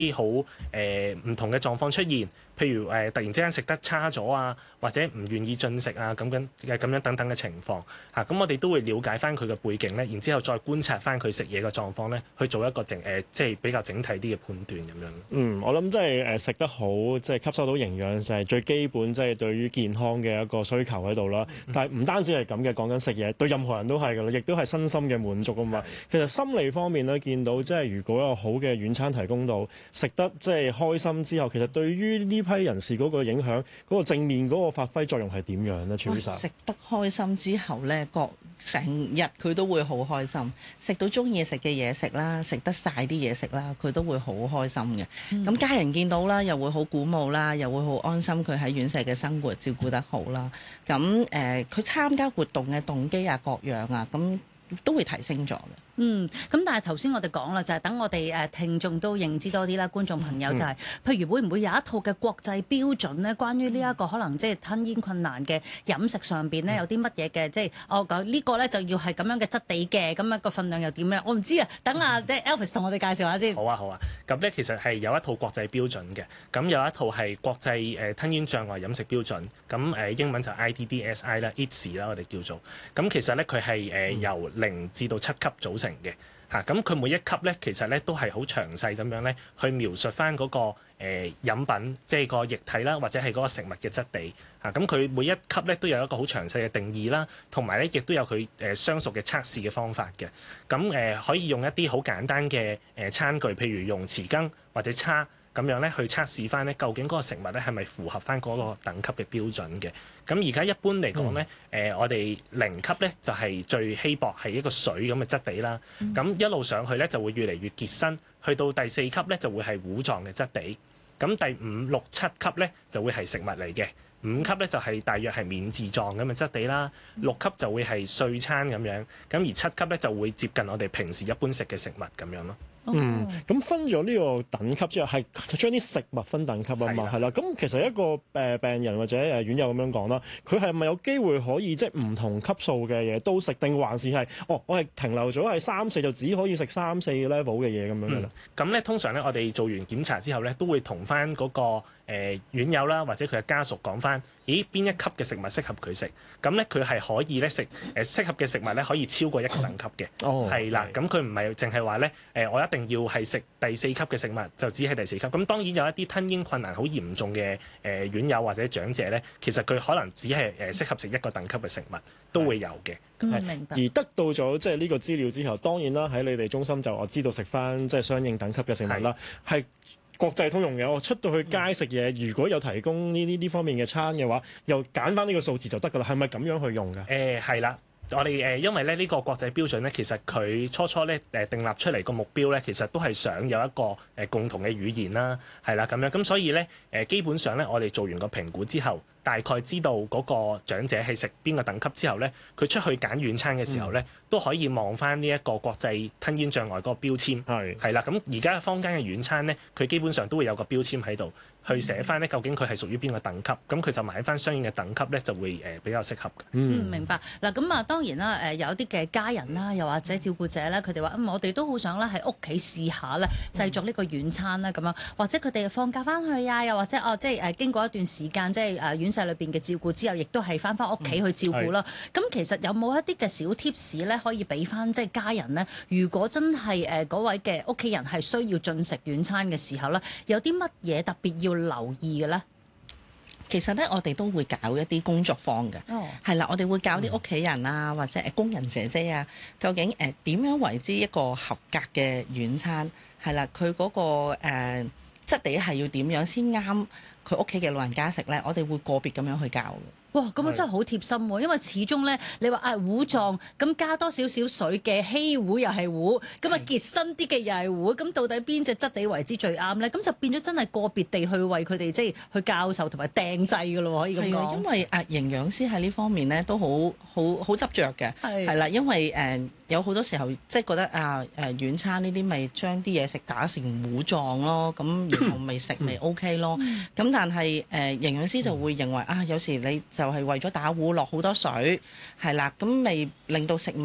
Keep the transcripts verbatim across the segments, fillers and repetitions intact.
啲好誒唔同嘅狀況出現，譬如誒、呃、突然之間食得差咗啊，或者唔願意進食啊，咁樣嘅咁樣等等嘅情況嚇，咁、啊、我哋都會了解翻佢嘅背景咧，然之後再觀察翻佢食嘢嘅狀況咧，去做一個整誒、呃、即係比較整體啲嘅判斷咁樣。 嗯，我諗即係誒食得好，即係吸收到營養就係最基本，即係對於健康嘅一個需求喺度啦。嗯、但係唔單止係咁嘅，講緊食嘢對任何人都係㗎啦，亦都係身心嘅滿足啊嘛。其實心理方面咧，見到即係如果有好嘅軟餐提供到，食得即係開心之後，其實對於呢批人士嗰個影響，嗰、嗰個正面嗰個發揮作用係點樣咧？ 食得開心之後咧，個成日佢都會好開心，食到中意食嘅嘢食啦，食得晒啲嘢食啦，佢都會好開心嘅。咁、嗯、家人見到啦，又會好鼓舞啦，又會好安心佢喺院舍嘅生活照顧得好啦。咁誒，佢、呃、參加活動嘅動機啊、各樣啊，咁都會提升咗嘅。 嗯，咁但係頭先我哋講啦，就係、是、等我哋誒聽眾都認知多啲啦，觀眾朋友就係、是，嗯、譬如會唔會有一套嘅國際標準咧？關於呢一個可能即係吞嚥困難嘅飲食上邊咧，有啲乜嘢嘅即係我講呢個咧就要係咁樣嘅質地嘅，咁、那、樣個份量又點樣？我唔知啊，等啊即係 Elvis 同我哋介紹下先。 好啊好啊，咁咧其實係有一套國際標準嘅，咁有一套係國際誒吞嚥障礙飲食標準，咁誒英文就 I D D S I 啦 I T S 啦我哋叫做，咁其實咧佢係誒由零至到七級組成嘅。嚇，咁佢每一級咧，其實咧都係好詳細咁樣咧，去描述翻嗰、那個誒、呃、飲品，即係個液體啦，或者係嗰個食物嘅質地。嚇、啊，咁佢每一級咧都有一個好詳細嘅定義啦，同埋咧亦都有佢誒、呃、相熟嘅測試嘅方法嘅。咁誒、呃、可以用一啲好簡單嘅誒、呃、餐具，譬如用匙羹或者叉。咁樣咧去測試翻咧，究竟嗰個食物咧係咪符合翻嗰個等級嘅標準嘅？咁而家一般嚟講咧，誒、嗯呃、我哋零級咧就係、是、最稀薄，係一個水咁嘅質地啦。咁、嗯、一路上去咧就會越嚟越結身，去到第四級咧就會係糊狀嘅質地。咁第五六七級咧就會係食物嚟嘅。五級咧就係、是、大約係免治狀咁嘅質地啦。六級就會係碎餐咁樣。咁而七級咧就會接近我哋平時一般食嘅食物咁樣咯。 嗯，咁分咗呢個等級之後，係將啲食物分等級啊嘛，係啦的。咁其實一個誒病人或者誒院友咁樣講啦，佢係咪有機會可以即係唔同級數嘅嘢都食，定還是係哦？我係停留咗係三四就只可以食三四 level 嘅嘢咁樣嘅咧？咁咧、 嗯、通常咧，我哋做完檢查之後咧，都會同翻嗰個誒、呃、院友啦，或者佢嘅家屬講翻，咦邊一級嘅食物適合佢食？咁咧佢係可以咧食誒適合嘅食物咧，可以超過一個等級嘅。哦，係啦，咁佢唔係淨係話咧誒我一一定要係食第四級嘅食物，就只係第四級。咁當然有一啲吞嚥困難好嚴重嘅誒、呃、院友或者長者咧，其實佢可能只係誒適合食一個等級嘅食物，都會有嘅。 嗯，明白。 而得到咗即係呢個資料之後，當然啦，喺你哋中心就我知道食翻即係相應等級嘅食物啦，係是國際通用嘅。我出到去街食嘢，嗯、如果有提供呢啲呢方面嘅餐嘅話，又揀翻呢個數字就得㗎啦。係咪咁樣去用㗎？ 誒係啦。我哋誒，因為咧呢個國際標準咧，其實佢初初咧誒訂立出嚟個目標咧，其實都係想有一個誒共同嘅語言啦，係啦咁樣。咁所以咧誒，基本上咧，我哋做完個評估之後，大概知道嗰個長者係食邊個等級之後咧，佢出去揀軟餐嘅時候咧，嗯、都可以望翻呢一個國際吞嚥障礙嗰個標籤。係係啦，咁而家坊間嘅軟餐咧，佢基本上都會有個標籤喺度，去寫翻咧究竟佢係屬於邊個等級，咁佢就買翻相應嘅等級咧，就會誒比較適合嘅。 嗯，明白。嗱咁啊，當然啦，誒有啲嘅家人啦，又或者照顧者咧，佢哋話嗯，我哋都好想咧喺屋企試下咧製作呢個軟餐啦，咁樣或者佢哋放假翻去啊，又或者哦，即係誒經過一段時間，即係誒院舍裏邊嘅照顧之後，亦都係翻翻屋企去照顧啦。咁、嗯、其實有冇一啲嘅小貼士咧，可以俾翻即係家人咧？如果真係誒嗰位嘅屋企人係需要進食軟餐嘅時候咧，有啲乜嘢特別要留意嘅咧？ 其實咧，我哋都會搞一啲工作坊嘅，係啦、oh.，我哋會教啲屋企人啊，或者誒工人姐姐啊，究竟誒點、呃、樣為之一個合格嘅軟餐？係啦，佢嗰、嗰個誒、呃、質地係要點樣先啱佢屋企嘅老人家食咧？我哋會個別咁樣去教。 哇！咁啊真係好貼心喎，因為始終咧，你話啊糊狀咁加多少少水嘅稀糊又係糊，咁啊結身啲嘅又係糊，咁到底邊隻質地為之最啱咧？咁就變咗真係個別地去為佢哋即係去教授同埋訂製㗎咯，可以咁講。係啊， 因為啊營養師喺呢方面咧都好好好執着嘅，係係啦，因為誒、呃、有好多時候即係覺得啊誒軟餐呢啲咪將啲嘢食打成糊狀咯，咁然後咪食咪 OK 咯，咁但係誒、呃、營養師就會認為啊有時你就係為咗打糊落好多水，係啦，咁咪令到食物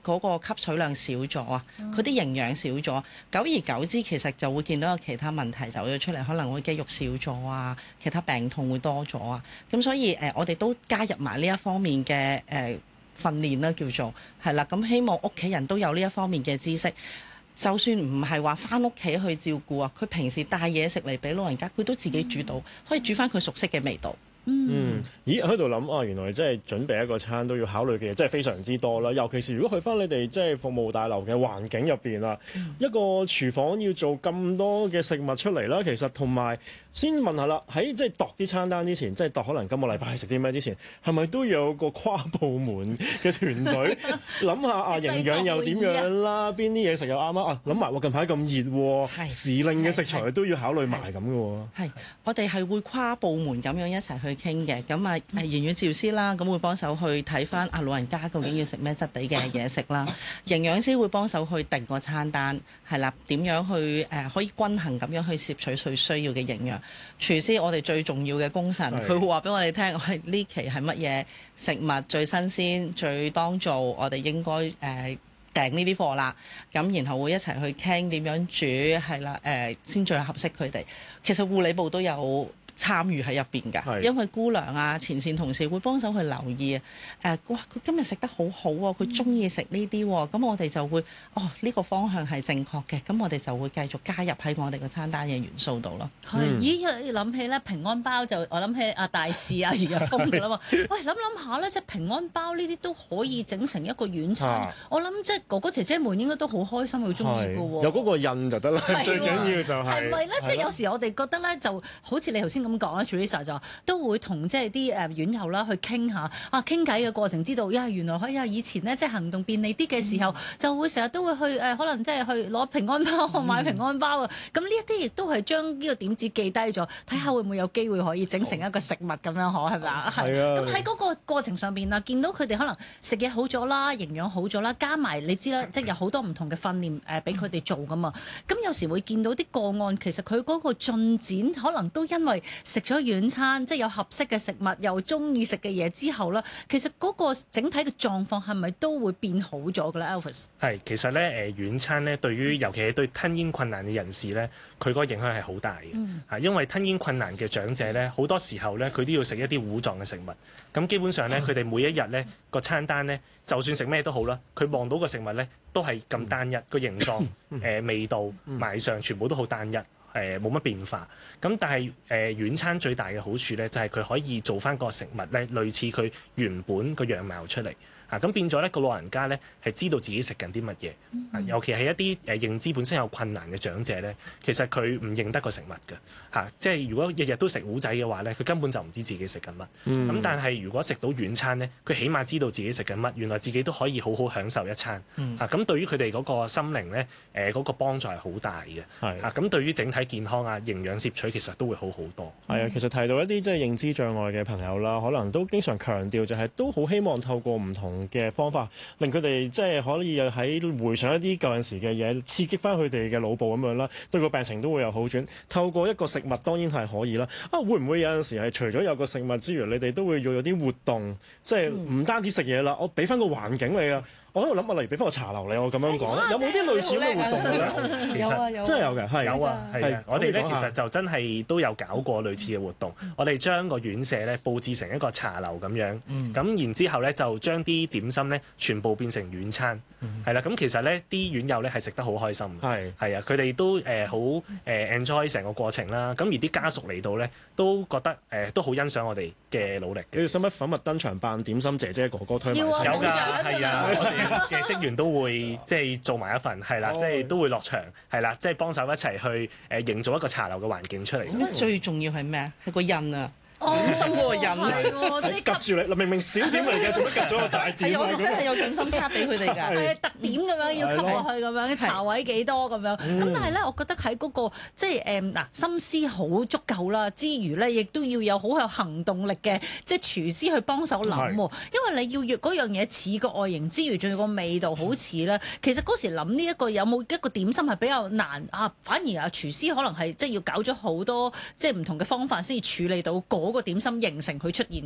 嗰個吸取量少咗啊，佢啲營養少咗，久而久之其實就會見到有其他問題走咗出嚟，可能會肌肉少咗啊，其他病痛會多咗啊，咁所以誒、呃、我哋都加入埋呢一方面嘅誒、呃、訓練啦，叫做係啦，咁希望屋企人都有呢一方面嘅知識。就算唔係話返屋企去照顧啊，佢平時帶嘢食嚟俾老人家，佢都自己煮到，可以煮返佢熟悉嘅味道。 嗯，咦喺度諗啊，原來即係準備一個餐都要考慮嘅嘢，真係非常之多啦。尤其是如果去翻你哋即係服務大樓嘅環境入邊啊，嗯、一個廚房要做咁多嘅食物出嚟啦，其實同埋先問下啦，喺即係度啲餐單之前，即係度可能今個禮拜係食啲咩之前，係咪都有個跨部門嘅團隊諗下啊營養又點樣啦，邊啲嘢食又啱啊？諗埋喎近排咁熱喎，時令嘅食材都要考慮埋咁嘅喎。係， 我哋係會跨部門咁樣一齊去傾嘅，咁啊誒營養治療師啦，咁會幫手去睇翻啊老人家究竟要食咩質地嘅嘢食啦，營養師會幫手去定個餐單，係啦，點樣去誒、呃、可以均衡咁樣去攝取最需要嘅營養。廚師我哋最重要嘅功臣，佢會話俾我哋聽，我係呢期係乜嘢食物最新鮮、最當造，我哋應該誒、呃、訂呢啲貨啦。咁然後會一齊去傾點樣煮，係啦誒先最合適佢哋。其實護理部都有參與喺入邊㗎，因為姑娘啊、前線同事會幫手去留意啊。誒、呃，哇！佢今日食得好好喎，佢中意食呢啲喎，咁我哋就會哦呢、呢個方向係正確嘅，咁我哋就會繼續加入喺我哋個餐單嘅元素度咯。 係、嗯，咦？諗起咧平安包就我諗起阿大使啊、余日豐㗎啦嘛。喂，諗諗下咧，即係平安包呢啲都可以整成一個軟餐。啊、我諗即係哥哥姐姐們應該都好開心，好中意㗎喎。 有嗰個印就得啦， 的最緊要就係係咪咧？即係有時我哋覺得咧，就好似你頭先咁講啦 Teresa 就都會同即係啲誒院友啦去傾下啊，傾偈嘅過程知道，呀原來可以啊以前咧即係行動便利啲嘅時候，嗯、就會成日都會去誒、呃，可能即係去攞平安包買平安包啊。咁呢一啲亦都係將呢個點子記低咗，睇下會唔會有機會可以整成一個食物咁樣可係咪啊？係啊。咁喺嗰個過程上邊啊，見到佢哋可能食嘢好咗啦，營養好咗啦，加埋你知啦，即係有好多唔同嘅訓練誒俾佢哋做噶嘛。咁有時會見到啲個案，其實佢嗰個進展可能都因為食咗軟餐，即係有合適嘅食物，又中意食嘅嘢之後咧，其實嗰個整體嘅狀況係咪都會變好咗嘅咧 Alvis？ 係，其實咧誒軟餐咧，對於尤其係對吞嚥困難嘅人士咧，佢個影響係好大嘅。嗯、因為吞嚥困難嘅長者咧，好多時候咧佢都要食一啲糊狀嘅食物。咁基本上咧，佢哋每一日咧個餐單咧，就算食咩都好啦，佢望到個食物咧都係咁單一，個、嗯、形狀、誒、呃、味道、賣相全部都好單一。誒冇乜變化，咁但係誒、呃、軟餐最大嘅好處咧，就係、是、佢可以做翻個食物咧，類似佢原本個樣貌出嚟。啊，咁變咗咧個老人家咧係知道自己食緊啲乜嘢，啊，尤其係一啲誒認知本身有困難嘅長者咧，其實佢唔認得個食物嘅，嚇、啊，即係如果日日都食糊仔嘅話咧，佢根本就唔知自己食緊乜。咁、嗯、但係如果食到軟餐咧，佢起碼知道自己食緊乜，原來自己都可以好好享受一餐。嗯、啊，咁對於佢哋嗰個心靈咧，誒、呃、嗰、那個幫助係好大嘅。係是啊，咁對於整體健康啊、營養攝取其實都會好好多。係啊， 其實提到一啲即係認知障礙嘅朋友啦，可能都經常強調就係都好希望透過唔同嘅方法，令佢哋即係可以喺回想一啲舊陣時嘅嘢，刺激翻佢哋嘅腦部咁樣啦，對個病情都會有好轉。透過一個食物當然係可以啦。啊，會唔會有陣時係除咗有個食物之餘，你哋都會要有啲活動，即係唔單止食嘢啦，我俾翻個環境你啊。我喺度諗啊，例如俾翻個茶樓你，我咁樣講，哎、有冇啲類似咁嘅活動咧？ 有啊，有真係有嘅，係有啊，係啊。我哋咧其實就真係都有搞過類似嘅活動。嗯、我哋將個院舍咧佈置成一個茶樓咁樣，咁、嗯、然之後咧就將啲點心咧全部變成軟餐，係啦、嗯。咁其實咧啲院友咧係食得好開心，係係啊，佢哋都誒好誒 enjoy 成個過程啦。咁而啲家屬嚟到咧都覺得誒、呃、都好欣賞我哋嘅努力。你哋使唔使粉墨登場扮點心姐姐哥哥推埋？ 有㗎，係啊。嘅職員都會即係做埋一份，係啦，即係都會落場，係啦，即係幫手一齊去誒營造一個茶樓嘅環境出嚟。 咁最重要係咩？係個印啊！點心嗰個印喎，即係夾住你嗱，明明小點嚟嘅，做乜夾咗個大點？ 係我哋真係有點心卡俾佢哋㗎， 係特點咁樣要吸落去咁樣，茶位幾多咁樣。咁但係咧，我覺得喺嗰個即係誒嗱心思好足夠啦，之餘咧，亦都要有好有行動力嘅即係廚師去幫手諗喎。因為你要越嗰樣嘢似個外形之餘，仲要個味道好似咧。其實嗰時諗呢一個有冇一個點心係比較難啊？反而啊廚師可能係即係要搞咗好多即係唔同嘅方法先至處理到嗰個點心形成佢出現嘅咧。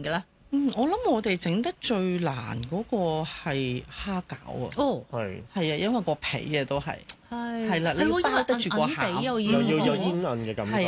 嗯，我諗我哋整得最難嗰個係蝦餃啊。 哦， 係係啊，因為個皮啊都係係係啦，你要包得住個餡， 又又要有煙韌嘅感覺。 係